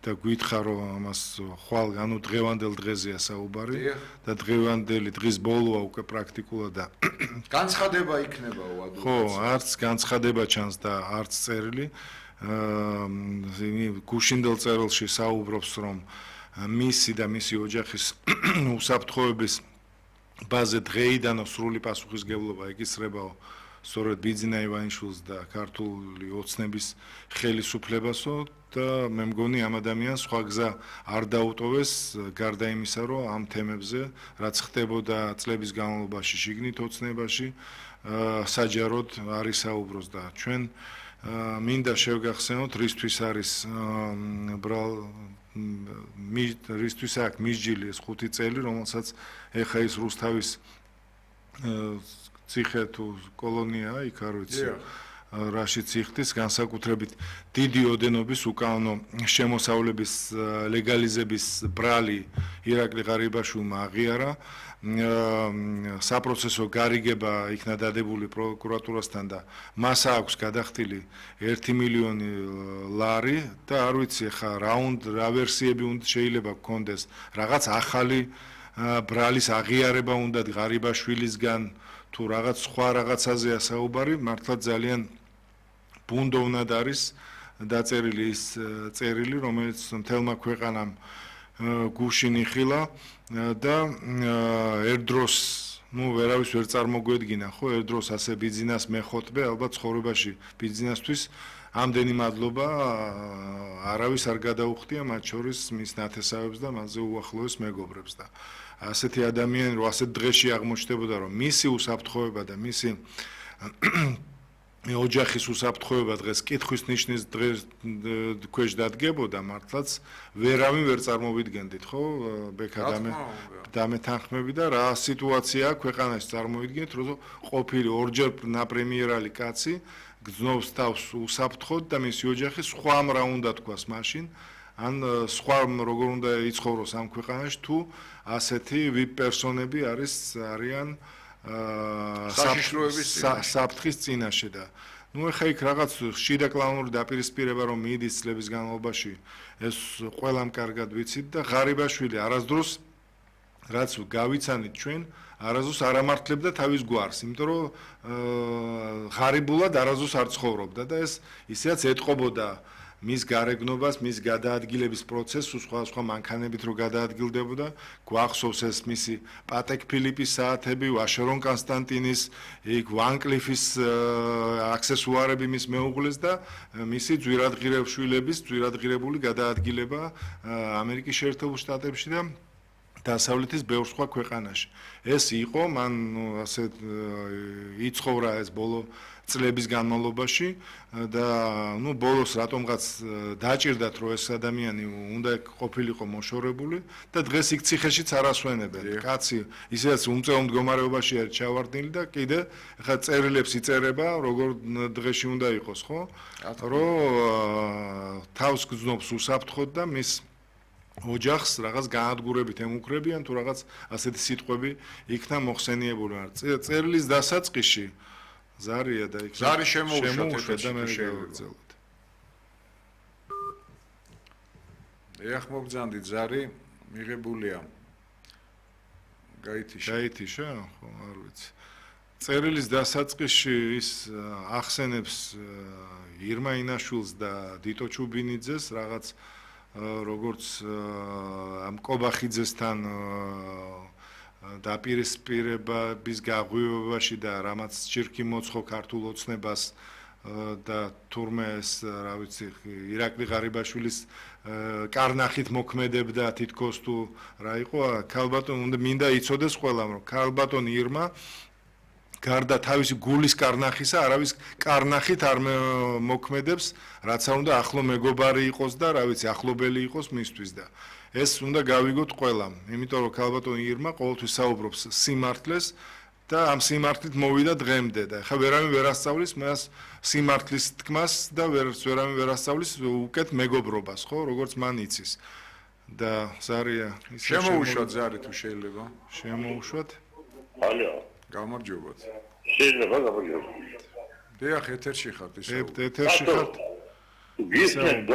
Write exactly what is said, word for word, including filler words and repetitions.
და გვითხრა რომ ამას ხვალ ანუ დღევანდელ დღეზეა საუბარი და დღევანდელი დღის ბოლოა უკვე პრაქტიკულად და განცხადება იქნება უადვილად. ხო, არც განცხადება ჩანს და არც წერილი. აა გუშინდელ წერილში საუბრობს რომ მისი და მისი ოჯახის უსაფრთხოების ბაზე დღეიდან სრული პასუხისგებლობა ეკისრებაო სწორედ ბიძინა ივანიშვილს და ქართული ოცნების ხელისუფლებასო და მე მგონი ამ ადამიანს სხვა გზა არ დაუტოვეს გარდა იმისა რომ ამ თემებზე რაც ხდებოდა წლების განმავლობაში შიგნით ოცნებაში საჯაროდ არის საუბროს და ჩვენ მინდა შევგახსენოთ რისთვის არის რისთვის აქვს მისჯილი ეს ხუთი წელი რომელსაც ეხა ის რუსთავის ციხე თუ კოლონია იქ არ ვიცი რაშიც იხდის განსაკუთრებით დიდი ოდენობის უკანონო შემოსავლების ლეგალიზების ბრალი ირაკლი ღარიბაშვილმა აღიარა საპროცესო გარიგება იქნა დადებული პროკურატურასთან და მას აქვს გადახდილი ერთი მილიონი ლარი და არ ვიცი ხა რაუნდ რა ვერსიები უნდა შეიძლება გქონდეს რაღაც ახალი ბრალის აღიარება უნდა ღარიბაშვილისგან თუ რაღაც სხვა რაღაცაზეა საუბარი მართლა ძალიან ბუნდოვნად არის დაწერილი ის წერილი რომელიც მთელმა ქვეყანამ გუშინ იხილა და ერთდროს ну ვერავის ვერ წარმოგვედგინა ხო ერთდროს ასე ბიძინას მეხოთბე ალბათ ცხოვრებაში ბიძინასთვის ამდენი მადლობა არავის არ გადაუხდია მათ შორის მის ნათესავებს და მასზე უახლოეს მეგობრებს და ასეთი ადამიანი რო ასეთ დღეში აღმოჩნდებოდა რომ მისი უსაფრთხოება და მისი ოჯახის უსაფრთხოება დღეს კითხვის ნიშნის დღეს ქვეშ დადგებოდა მართლაც ვერავინ ვერ წარმოვიდგენდით ხო ბექა დამეთანხმები და რა სიტუაცია ქვეყანაში წარმოვიდგინეთ რომ ყოფილი ორჯერ პრემიერალი კაცი გძნობს თავს უსაფრთხოდ და მისი ოჯახი სხვა რა უნდა თქვას მაშინ ან სხვა როგორ უნდა იცხოვროს ამ ქვეყანაში თუ ასეთი ვიპ პერსონები არის არიან საფრთხის წინაშე და ну ეხა იქ რაღაც შიდა კლანური დაპირისპირება რომ მიდის წლების განმავლობაში ეს ყველამ კარგად ვიცით და ღარიბაშვილი არასდროს რაც გავიცანით ჩვენ არასდროს არ ამართლებდა თავის გვარს იმიტომ რომ ღარიბულად არასდროს არ ცხოვრობდა და ეს ისედაც ეტყობოდა მის გარეგნობას, მის გადაადგილების პროცესს სხვა სხვა მანქანებით რო გადაადგილდებოდა, გვახსოვს ეს მისი პატეკ ფილიპის საათები, ვაშერონ კონსტანტინის, იქ ვანკლიფის აქსესუარები მის მეუღლეს და მისი ძვირადღირებშვილების ძვირადღირებული გადაადგილება ამერიკის შეერთებულ შტატებში და დასავლეთის ბევრ სხვა ქვეყანაში. ეს იყო მან ასე იცხოვრა ეს ბოლო წლების განმავლობაში და ნუ ბოლოს რატომღაც დაჭირდათ რომ ეს ადამიანი უნდა ყოფილიყო მოშორებული და დღეს იქ ციხეშიც არ ასვენებენ. კაცი ისედაც უმწეო მდგომარეობაში არის ჩავარდნილი და კიდე ხა წერილებს იწერება როგორ დღეში უნდა იყოს ხო? რომ თავს გძნობს უსაფრთხოდ და მის ოჯახს რაღაც განადგურებით ემუქრებიან თუ რაღაც ასეთი სიტყვები იქნა მოხსენიებული. წერილის დასაწყისში ზარია და იქ ზარი შემოუშვა და მე გავაგზავნეთ. ეხ მოგზანდით ზარი მიღებულია. გაითიშა. გაითიშა? ხო, არ ვიცი. წერილის დასაწყისში ის ახსენებს ირმა ინაშვილს და დიტო ჩუბინიძეს რაღაც როგორც ამ კობახიძესთან დაპირისპირების გაღვივებაში და რამაც ჭირკი მოცხო ქართულ ოცნებას და თურმე ეს რა ვიცი ირაკლი ღარიბაშვილის კარნახით მოქმედებდა თითქოს თუ რა იყო ქალბატონ უნდა მინდა იცოდეს ყველამ რომ ქალბატონი ირმა გარდა თავისი გულის კარნახისა არავის კარნახით არ მოქმედებს რაც არ უნდა ახლო მეგობარი იყოს და რა ვიცი ახლობელი იყოს მისთვის და ეს უნდა გავიგოთ ყველამ იმიტომ რომ ქალბატონი ირმა ყოველთვის საუბრობს სიმართლეს და ამ სიმართლით მოვიდა დღემდე და ხა ვერავინ ვერ ასწავლის მას სიმართლის თქმას და ვერავინ ვერ ასწავლის უკეთ მეგობრობას ხო როგორც მან იცის და ზარია შემოუშვათ ზარი თუ შეიძლება შემოუშვათ ალო გამარჯობათ. შეიძლება გამარჯობათ. დიახ, ეთერში ხართ ისე. ეთერში ხართ. ვიცით